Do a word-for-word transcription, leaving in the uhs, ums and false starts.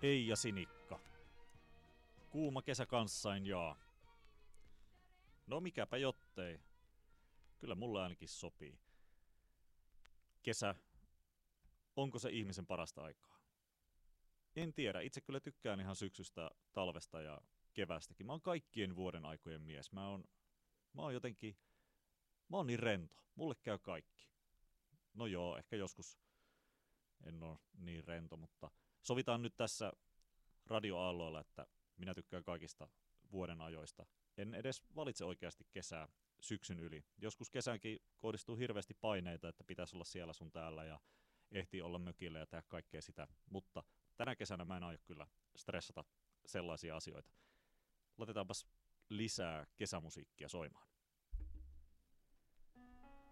Hei ja Sinikka. Kuuma kesä kanssain jaa. No mikäpä jottei. Kyllä mulle ainakin sopii. Kesä, onko se ihmisen parasta aikaa? En tiedä, itse kyllä tykkään ihan syksystä, talvesta ja kevästäkin. Mä oon kaikkien vuoden aikojen mies. Mä oon, mä oon jotenkin, mä oon niin rento. Mulle käy kaikki. No joo, ehkä joskus en ole niin rento, mutta sovitaan nyt tässä radioaalloilla, että minä tykkään kaikista vuoden ajoista. En edes valitse oikeasti kesää syksyn yli. Joskus kesäänkin kohdistuu hirveästi paineita, että pitäisi olla siellä sun täällä ja ehtii olla mökillä ja tehdä kaikkea sitä. Mutta tänä kesänä mä en aio kyllä stressata sellaisia asioita. Laitetaanpas lisää kesämusiikkia soimaan.